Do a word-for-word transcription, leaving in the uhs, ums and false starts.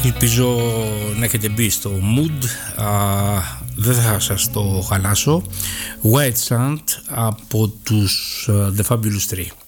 Ελπίζω να έχετε μπει στο mood. Α, δεν θα σας το χαλάσω. White Sand από τους uh, The Fabulous Three.